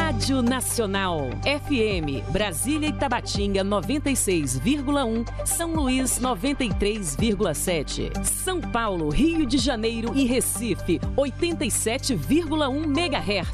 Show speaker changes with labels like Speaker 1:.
Speaker 1: Rádio Nacional. FM, Brasília e Tabatinga 96,1, São Luís 93,7, São Paulo, Rio de Janeiro e Recife 87,1 MHz.